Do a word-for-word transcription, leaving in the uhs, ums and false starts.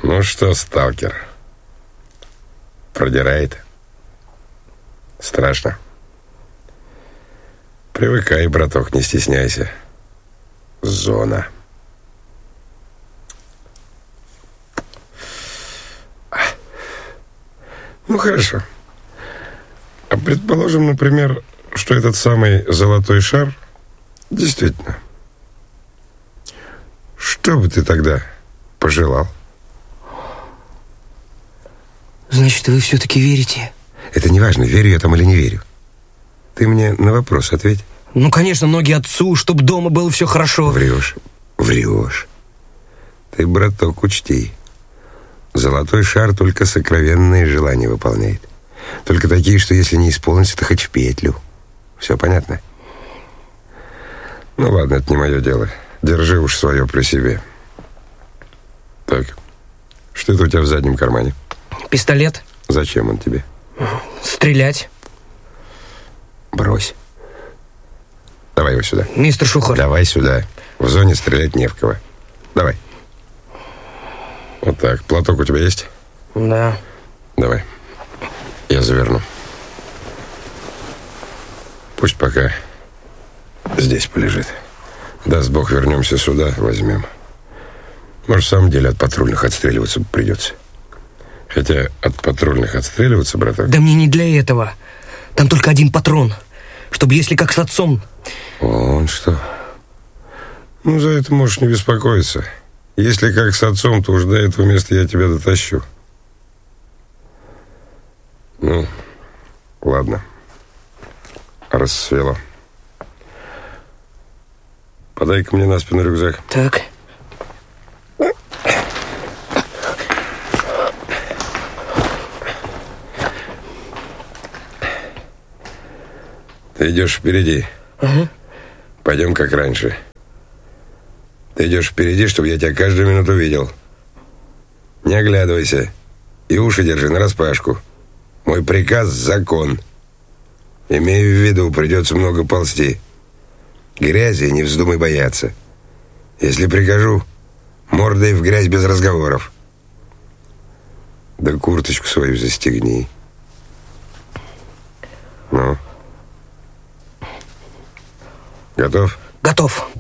Ну что, сталкер, продирает? Страшно? Привыкай, браток, не стесняйся. Зона. Ну, хорошо. А предположим, например, что этот самый золотой шар действительно. Что бы ты тогда пожелал? Значит, вы все-таки верите? Это не важно, верю я там или не верю. Ты мне на вопрос ответь. Ну, конечно, ноги отцу, чтобы дома было все хорошо. Врешь, врешь. Ты, браток, учти. Золотой шар только сокровенные желания выполняет. Только такие, что если не исполнится, то хоть в петлю. Все понятно? Ну ладно, это не мое дело. Держи уж свое при себе. Так, что это у тебя в заднем кармане? Пистолет. Зачем он тебе? Стрелять. Брось. Давай его сюда. Мистер Шухар. Давай сюда. В зоне стрелять не в кого. Давай. Вот так. Платок у тебя есть? Да. Давай. Я заверну. Пусть пока здесь полежит. Даст Бог, вернемся сюда, возьмем. Может, в самом деле от патрульных отстреливаться придется. Хотя от патрульных отстреливаться, браток... Да мне не для этого. Там только один патрон. Чтобы если как с отцом... Вон что. Ну, за это можешь не беспокоиться. Если как с отцом, то уж до этого места я тебя дотащу. Ну, ладно. Рассвело. Подай-ка мне на спину рюкзак. Так. Ты идешь впереди. Ага. Пойдем как раньше. Ты идешь впереди, чтобы я тебя каждую минуту видел. Не оглядывайся. И уши держи нараспашку. Мой приказ — закон. Имей в виду, придется много ползти. Грязи не вздумай бояться. Если прикажу, мордой в грязь без разговоров. Да курточку свою застегни. Ну? Готов? Готов.